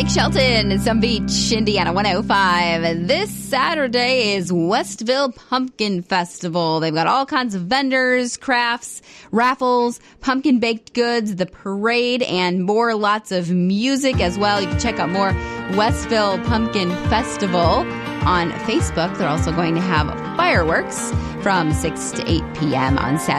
Lake Shelton, Sun Beach, Indiana 105. This Saturday is Westville Pumpkin Festival. They've got all kinds of vendors, crafts, raffles, pumpkin baked goods, the parade, and more. Lots of music as well. You can check out more Westville Pumpkin Festival on Facebook. They're also going to have fireworks from 6 to 8 p.m. on Saturday.